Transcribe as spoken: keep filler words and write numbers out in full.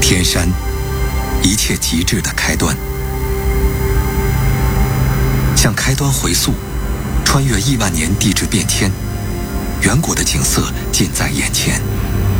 天山，一切极致的开端。向开端回溯，穿越亿万年地质变迁，远古的景色近在眼前。